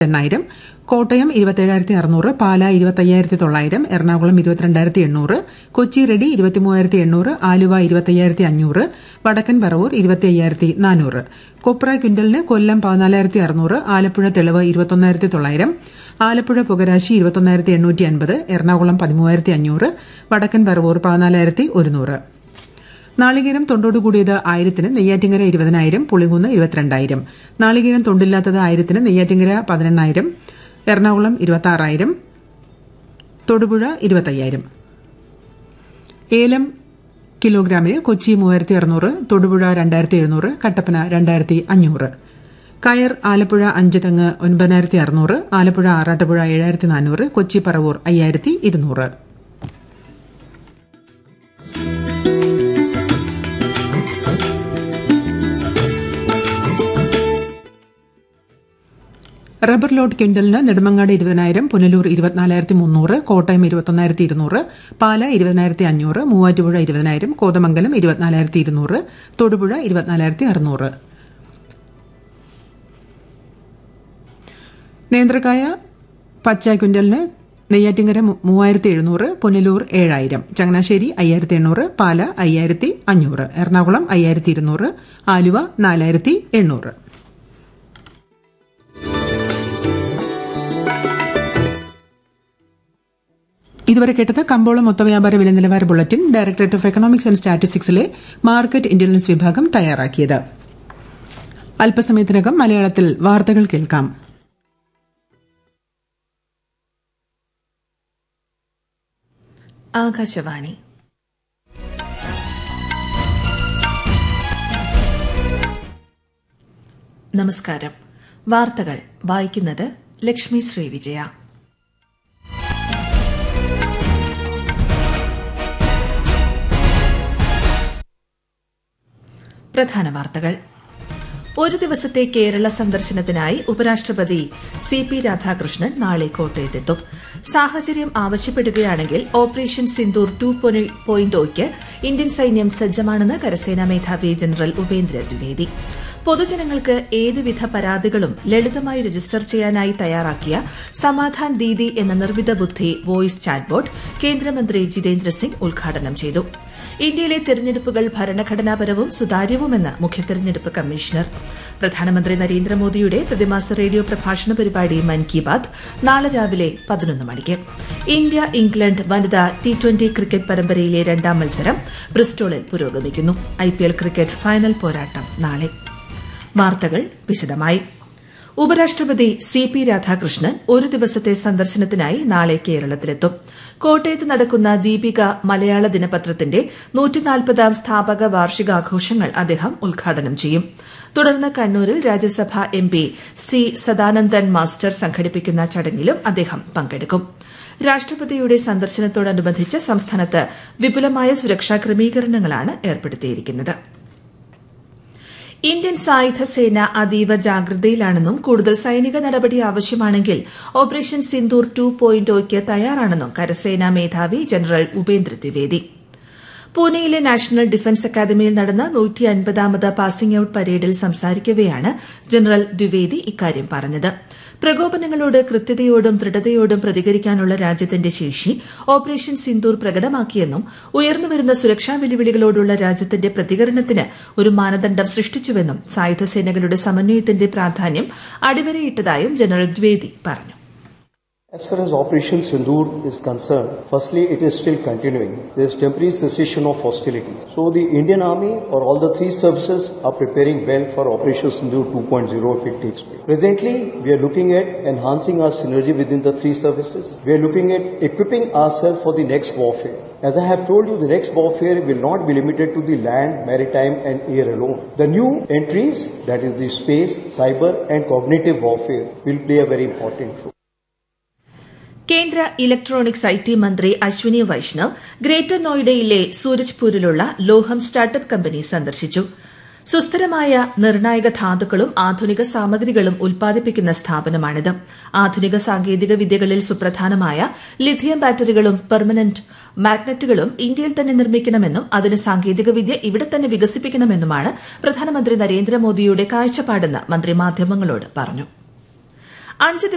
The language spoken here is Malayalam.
8,000, കോട്ടയം 27,600, പാല 25,900, എറണാകുളം 22,800, കൊച്ചി റെഡി 23,800, ആലുവ 25,500, വടക്കൻ പറവൂർ 25,400, കൊപ്ര ക്വിന്റലിന് കൊല്ലം 14,600, ആലപ്പുഴ തെളിവ് 21,900, ആലപ്പുഴ പുകരാശി 21,850, എറണാകുളം 13,500, വടക്കൻ പറവൂർ 14,100. നാളികേരം തൊണ്ടോടുകൂടിയത് 1,000-ന് നെയ്യാറ്റിങ്കര 20,000, പുളിങ്കുന്ന് 22,000. നാളികേരം തൊണ്ടില്ലാത്തത് 1,000-ന് നെയ്യാറ്റിങ്കര 18,000, എറണാകുളം 26,000, തൊടുപുഴ 25,000. ഏലം കിലോഗ്രാമിന് കൊച്ചി 3,600, തൊടുപുഴ 2,700, കട്ടപ്പന 2,500. കയർ ആലപ്പുഴ 5 തെങ്ങ് 9,600, ആലപ്പുഴ ആറാട്ടുപുഴ 7,400, കൊച്ചി പറവൂർ 5,200. റബ്ബർ ലോട്ട് ക്വിന്റലിന് നെടുമങ്ങാട് 20,000, പുനലൂർ 24,300, കോട്ടയം 21,200, പാല 20,500, മൂവാറ്റുപുഴ 20,000, കോതമംഗലം 24,200, തൊടുപുഴ 24,600. നേന്ത്രക്കായ പച്ച ക്വിന്റലിന് നെയ്യാറ്റിങ്കര 3,700, പുനലൂർ 7,000, ചങ്ങനാശ്ശേരി 5,800, പാല 5,500, എറണാകുളം 5,200, ആലുവ 4,800. ഇതുവരെ കേട്ടത് കമ്പോളം മൊത്തവ്യാപാര വില നിലവാര bulletin directorate of economics and സ്റ്റാറ്റിസ്റ്റിക്സിലെ market intelligence വിഭാഗം തയ്യാറാക്കിയത്. അല്പസമയത്തിനകം മലയാളത്തിൽ വാർത്തകൾ കേൾക്കാം. ആകാശവാണി. നമസ്കാരം. വാർത്തകൾ വായിക്കുന്നത് ലക്ഷ്മി ശ്രീ വിജയ. പ്രധാന വാർത്തകൾ. ഒരു ദിവസത്തെ കേരള സന്ദർശനത്തിനായി ഉപരാഷ്ട്രപതി CP രാധാകൃഷ്ണൻ നാളെ കോട്ടയത്തെത്തും. സാഹചര്യം ആവശ്യപ്പെടുകയാണെങ്കിൽ ഓപ്പറേഷൻ സിന്ദൂർ 2.0യ്ക്ക് ഇന്ത്യൻ സൈന്യം സജ്ജമാണെന്ന് കരസേനാ മേധാവി ജനറൽ ഉപേന്ദ്ര ദ്വിവേദി. പൊതുജനങ്ങൾക്ക് ഏതുവിധ പരാതികളും ലളിതമായി രജിസ്റ്റർ ചെയ്യാനായി തയ്യാറാക്കിയ സമാധാൻ ദീദി എന്ന നിർമ്മിത ബുദ്ധി വോയിസ് ചാറ്റ്ബോട്ട് കേന്ദ്രമന്ത്രി ജിതേന്ദ്ര സിംഗ് ഉദ്ഘാടനം ചെയ്തു. ഇന്ത്യയിലെ തെരഞ്ഞെടുപ്പുകൾ ഭരണഘടനാപരവും സുതാര്യവുമെന്ന് മുഖ്യ തെരഞ്ഞെടുപ്പ് കമ്മീഷണർ. പ്രധാനമന്ത്രി നരേന്ദ്രമോദിയുടെ പ്രതിമാസ റേഡിയോ പ്രഭാഷണ പരിപാടി മൻ കി ബാത് നാളെ രാവിലെ 11 മണിക്ക്. ഇന്ത്യ ഇംഗ്ലണ്ട് വനിതാ T20 ക്രിക്കറ്റ് പരമ്പരയിലെ 2ാം മത്സരം ബ്രിസ്റ്റോളിൽ പുരോഗമിക്കുന്നു. IPL ക്രിക്കറ്റ് ഫൈനൽ പോരാട്ടം നാളെ. വാർത്തകൾ വിശദമായി. ഉപരാഷ്ട്രപതി CP രാധാകൃഷ്ണൻ ഒരു ദിവസത്തെ സന്ദർശനത്തിനായി നാളെ കേരളത്തിലെത്തും. കോട്ടയത്ത് നടക്കുന്ന ദീപിക മലയാള ദിനപത്രത്തിന്റെ 140ാം സ്ഥാപക വാർഷികാഘോഷങ്ങൾ അദ്ദേഹം ഉദ്ഘാടനം ചെയ്യും. തുടർന്ന് കണ്ണൂരിൽ രാജ്യസഭാ MP C സദാനന്ദൻ മാസ്റ്റർ സംഘടിപ്പിക്കുന്ന ചടങ്ങിലും അദ്ദേഹം പങ്കെടുക്കും. രാഷ്ട്രപതിയുടെ സന്ദർശനത്തോടനുബന്ധിച്ച് സംസ്ഥാനത്ത് വിപുലമായ സുരക്ഷാ ക്രമീകരണങ്ങളാണ് ഏർപ്പെടുത്തിയിരിക്കുന്നത്. ഇന്ത്യൻ സായുധ സേന അതീവ ജാഗ്രതയിലാണെന്നും കൂടുതൽ സൈനിക നടപടി ആവശ്യമാണെങ്കിൽ ഓപ്പറേഷൻ സിന്ദൂർ 2.0യ്ക്ക് തയ്യാറാണെന്നും കരസേനാ മേധാവി ജനറൽ ഉപേന്ദ്ര ദ്വിവേദി. പൂനെയിലെ നാഷണൽ ഡിഫൻസ് അക്കാദമിയിൽ നടന്ന 150ാമത് പാസിംഗ് ഔട്ട് പരേഡിൽ സംസാരിക്കവെയാണ് ജനറൽ ദ്വിവേദി ഇക്കാര്യം പറഞ്ഞത്. പ്രകോപനങ്ങളോട് കൃത്യതയോടും ദൃഢതയോടും പ്രതികരിക്കാനുള്ള രാജ്യത്തിന്റെ ശേഷി ഓപ്പറേഷൻ സിന്ദൂർ പ്രകടമാക്കിയെന്നും ഉയർന്നുവരുന്ന സുരക്ഷാ വെല്ലുവിളികളോടുള്ള രാജ്യത്തിന്റെ പ്രതികരണത്തിന് ഒരു മാനദണ്ഡം സൃഷ്ടിച്ചുവെന്നും സായുധസേനകളുടെ സമന്വയത്തിന്റെ പ്രാധാന്യം അടിവരയിട്ടതായും ജനറൽ ദ്വിവേദി പറഞ്ഞു. As far as Operation Sindoor is concerned, firstly, it is still continuing. There is temporary cessation of hostilities. So the Indian Army or all the three services are preparing well for Operation Sindoor 2.0 if it takes place. Presently, we are looking at enhancing our synergy within the three services. We are looking at equipping ourselves for the next warfare. As I have told you, the next warfare will not be limited to the land, maritime and air alone. The new entries, that is the space, cyber and cognitive warfare, will play a very important role. കേന്ദ്ര ഇലക്ട്രോണിക്സ് IT മന്ത്രി അശ്വിനി വൈഷ്ണവ് ഗ്രേറ്റർ നോയിഡയിലെ സൂരജ്പൂരിലുള്ള ലോഹം സ്റ്റാർട്ടപ്പ് കമ്പനി സന്ദർശിച്ചു. സുസ്ഥിരമായ നിർണായക ധാതുക്കളും ആധുനിക സാമഗ്രികളും ഉൽപ്പാദിപ്പിക്കുന്ന സ്ഥാപനമാണിത്. ആധുനിക സാങ്കേതിക വിദ്യകളിൽ സുപ്രധാനമായ ലിഥിയം ബാറ്ററികളും പെർമനന്റ് മാഗ്നറ്റുകളും ഇന്ത്യയിൽ തന്നെ നിർമ്മിക്കണമെന്നും അതിന് സാങ്കേതികവിദ്യ ഇവിടെ തന്നെ വികസിപ്പിക്കണമെന്നുമാണ് പ്രധാനമന്ത്രി നരേന്ദ്രമോദിയുടെ കാഴ്ചപ്പാടെന്ന് മന്ത്രി മാധ്യമങ്ങളോട് പറഞ്ഞു.